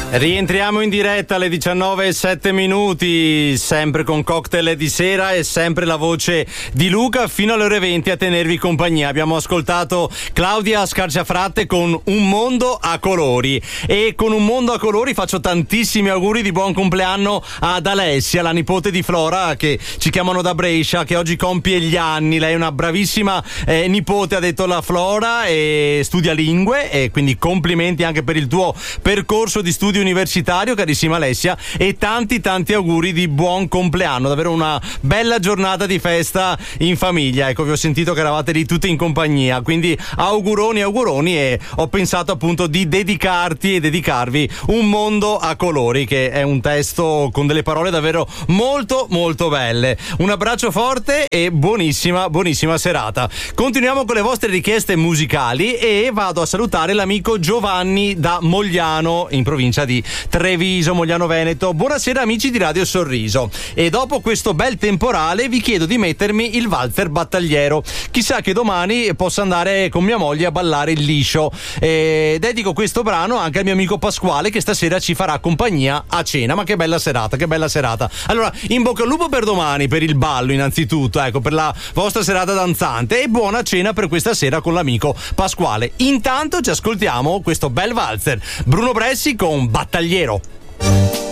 Rientriamo in diretta alle 19:07, sempre con Cocktail di sera e sempre la voce di Luca fino alle ore 20 a tenervi compagnia. Abbiamo ascoltato Claudia Scarciafratte con Un mondo a colori, e con Un mondo a colori faccio tantissimi auguri di buon compleanno ad Alessia, la nipote di Flora, che ci chiamano da Brescia, che oggi compie gli anni. Lei è una bravissima nipote, ha detto la Flora, e studia lingue, e quindi complimenti anche per il tuo percorso di studio universitario, carissima Alessia, e tanti auguri di buon compleanno, davvero una bella giornata di festa in famiglia. Ecco, vi ho sentito che eravate lì tutte in compagnia, quindi auguroni, e ho pensato appunto di dedicarti e dedicarvi Un mondo a colori, che è un testo con delle parole davvero molto belle. Un abbraccio forte e buonissima serata. Continuiamo con le vostre richieste musicali e vado a salutare l'amico Giovanni da Mogliano, in provincia di Treviso, Mogliano Veneto. Buonasera amici di Radio Sorriso, e dopo questo bel temporale vi chiedo di mettermi il valzer battagliero. Chissà che domani possa andare con mia moglie a ballare il liscio. Dedico questo brano anche al mio amico Pasquale, che stasera ci farà compagnia a cena. Ma che bella serata. Allora, in bocca al lupo per domani, per il ballo innanzitutto, ecco, per la vostra serata danzante, e buona cena per questa sera con l'amico Pasquale. Intanto ci ascoltiamo questo bel valzer, Bruno Bressi con Battagliero.